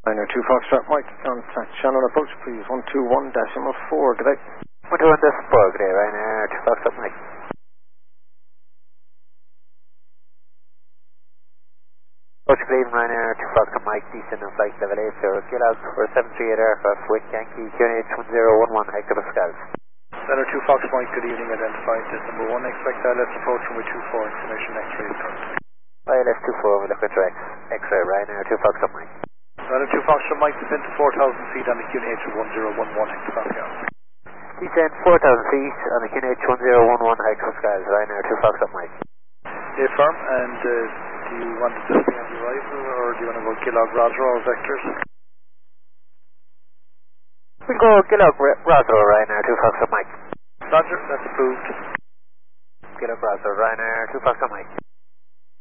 Ryanair 2 Foxtrot Mike, contact channel approach please, 121.4, good day. 121.4, good day, Ryanair 2 Foxtrot Mike. Approach please, Ryanair 2 Foxtrot Mike, descend on flight level 80, Kilo for 738 aircraft with Yankee QNH 1011 hectopascals. Ryanair 2 Foxtrot Mike, good evening, identified as number 1, expect ILS approach runway 24, information X-ray current. ILS 24, we look at your X-ray, Ryanair 2 Foxtrot Mike. Ryanair 2 Foxtrot Mike, descend to 4,000 feet on the QNH 1011 hectopascal. Descend 4,000 feet on the QNH 1011 hectopascals, Ryanair 2 Foxtrot Mike. Affirm, and do you want to just be on the arrival, or do you want to go Gilog, Rosro, or Vectors? We'll go Gilog, Rosro, Ryanair 2 Foxtrot Mike. Roger, that's approved. Gilog, Rosro, Ryanair 2 Foxtrot Mike.